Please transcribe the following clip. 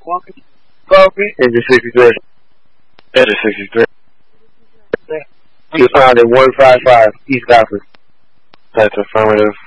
Engine 63. Engine 63. He was found at 155 East Gotham. That's affirmative.